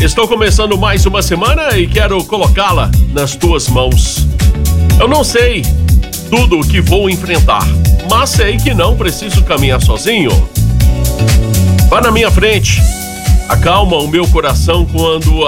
Estou começando mais uma semana e quero colocá-la nas tuas mãos. Eu não sei tudo o que vou enfrentar, mas sei que não preciso caminhar sozinho. Vá na minha frente, acalma o meu coração quando